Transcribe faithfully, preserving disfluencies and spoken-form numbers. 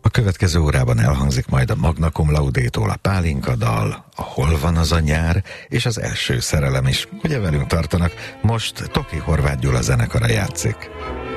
A következő órában elhangzik majd a Magna Cum Laude-tól a Pálinka dal, a Hol van az a nyár, és az Első szerelem is. Ugye velünk tartanak, most Toki Horváth Gyula zenekara játszik.